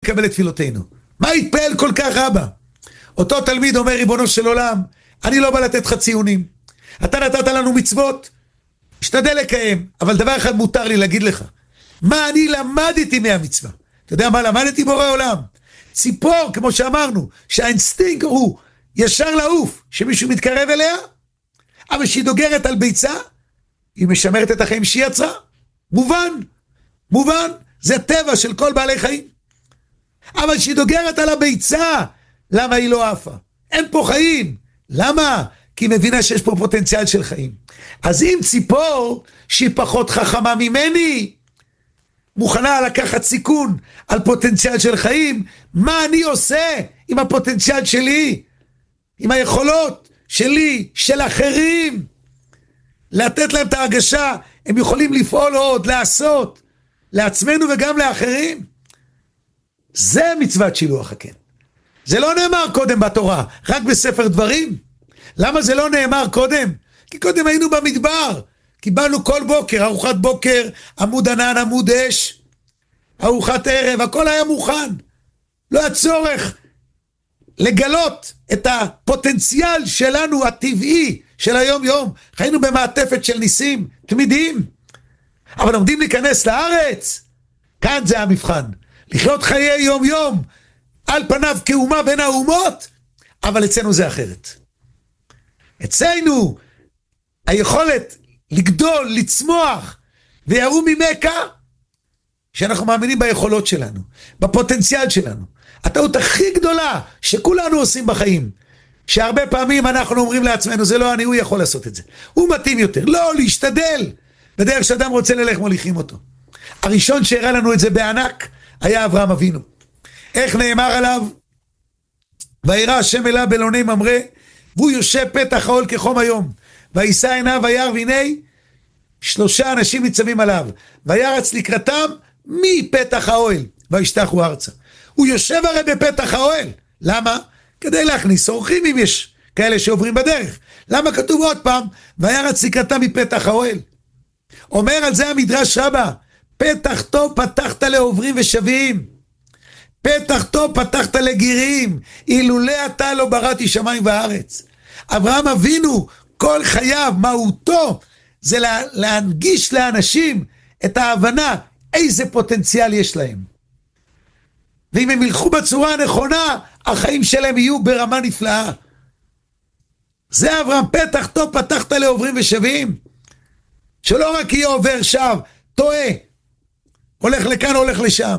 יקבל את תפילותינו. מה יתפעל כל כך אבא? אותו תלמיד אומר, ריבונו של עולם, אני לא בא לתת לך ציונים. אתה נתת לנו מצוות, השתדל לקיים, אבל דבר אחד מותר לי להגיד לך. מה אני למדתי מהמצווה? אתה יודע מה למדתי בורא עולם? ציפור, כמו שאמרנו, שהאינסטינקט הוא ישר לעוף, שמישהו מתקרב אליה, אבל שהיא דוגרת על ביצה, היא משמרת את החיים שהיא יצרה. מובן, זה טבע של כל בעלי חיים. אבל שהיא דוגרת על הביצה, למה היא לא עפה? אין פה חיים. למה? כי היא מבינה שיש פה פוטנציאל של חיים. אז אם ציפור, שהיא פחות חכמה ממני, מוכנה לקחת סיכון על פוטנציאל של חיים, מה אני עושה עם הפוטנציאל שלי? עם היכולות שלי, של אחרים? לתת להם את ההרגשה, הם יכולים לפעול עוד, לעשות, לעצמנו וגם לאחרים. זה מצוות שילוח הקן. זה לא נאמר קודם בתורה, רק בספר דברים. למה זה לא נאמר קודם? כי קודם היינו במדבר, קיבלנו כל בוקר, ארוחת בוקר, עמוד ענן, עמוד אש, ארוחת ערב, הכל היה מוכן. לא היה צורך לגלות את הפוטנציאל שלנו הטבעי של היום יום. חיינו במעטפת של ניסים תמידיים, אבל עומדים להיכנס לארץ. כאן זה המבחן, לחיות חיי יום יום על פניו כאומה בין האומות, אבל אצלנו זה אחרת. אצלנו היכולת לגדול, לצמוח ויראו ממכה, שאנחנו מאמינים ביכולות שלנו, בפוטנציאל שלנו. הטעות הכי גדולה שכולנו עושים בחיים, שהרבה פעמים אנחנו אומרים לעצמנו, זה לא אני, הוא יכול לעשות את זה, הוא מתאים יותר. לא, להשתדל. בדרך שאדם רוצה ללך מוליכים אותו. הראשון שהראה לנו את זה בענק היה אברהם אבינו. איך נאמר עליו? וירא השם אליו באלוני ממרא, והוא יושב פתח האוהל כחום היום, וישא עיניו וירא והנה 3 אנשים ניצבים עליו, וירץ לקראתם מפתח האוהל, וישתחו ארצה. הוא יושב הרי בפתח האוהל. למה? כדי להכניס אורחים, אם יש כאלה שעוברים בדרך. למה כתוב עוד פעם וירץ לקראתם מפתח האוהל? אומר על זה המדרש רבה, פתח טוב פתחת לעוברים ושבים, פתח טוב פתחת לגירים, אילולא אתה לא בראתי שמיים וארץ. אברהם אבינו כל חייו, מהותו, זה להנגיש לאנשים את ההבנה איזה פוטנציאל יש להם. ואם הם ילכו בצורה הנכונה, החיים שלהם יהיו ברמה נפלאה. זה אברהם, פתח טוב פתחת לעוברים ושבים. שלא רק יהיה עובר שב, טועה, הולך לכאן, הולך לשם.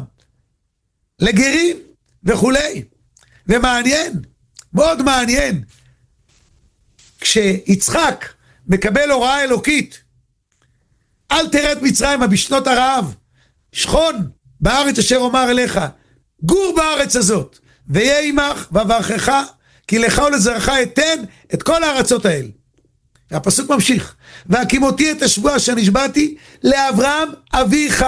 לגרים וכולי. ומעניין, מאוד מעניין, כשיצחק מקבל הוראה אלוקית, אל תרד מצרימה בשנות הרעב, שכון בארץ אשר אומר אליך, גור בארץ הזאת, ויהיה עמך ואברכך, כי לך ולזרעך אתן את כל הארצות האלה. הפסוק ממשיך, והקימותי את השבועה אשר נשבעתי לאברהם אביך,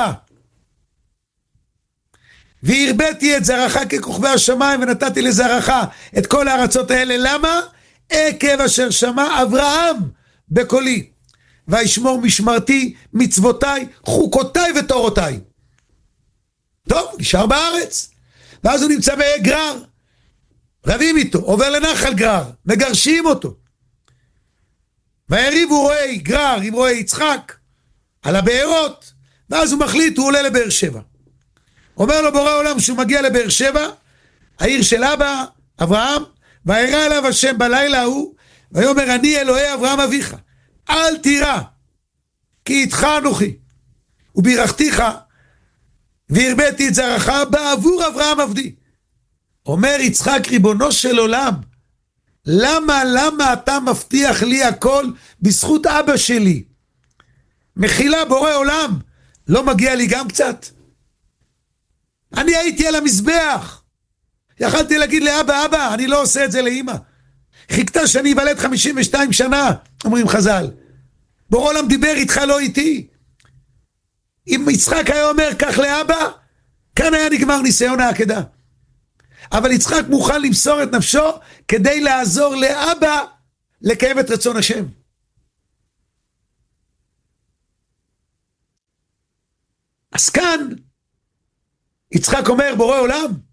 והרביתי את זרעך ככוכבי השמיים, ונתתי לזרעך את כל הארצות האלה. למה? עקב אשר שמע אברהם בקולי, וישמור משמרתי, מצוותיי, חוקותיי ותורותיי. טוב, נשאר בארץ. ואז הוא נמצא בגרר, רבים איתו, עובר לנחל גרר, מגרשים אותו. ויריבו רועי גרר עם רועי יצחק על הבארות, ואז הוא מחליט, הוא עולה לבאר שבע. אומר לו בורא עולם שהוא מגיע לבאר שבע, העיר של אבא, אברהם, וירא אליו השם בלילה ההוא, ויאמר אני אלוהי אברהם אביך, אל תירא, כי איתך אנוכי, ובירכתיך, והרביתי את זרעך בעבור אברהם עבדי. אומר יצחק, ריבונו של עולם, למה אתה מבטיח לי הכל בזכות אבא שלי? מחילה בורא עולם, לא מגיע לי גם קצת? אני הייתי על המזבח, יכלתי להגיד לאבא, אבא, אני לא עושה את זה לאמא. חיכתה שאני אבלד 52 שנה, אומרים חז"ל. בורא עולם דיבר איתך, לא איתי. אם יצחק היה אומר כך לאבא, כאן היה נגמר ניסיון העקדה. אבל יצחק מוכן למסור את נפשו כדי לעזור לאבא לקיים את רצון השם. אז כאן יצחק אומר, בורא עולם,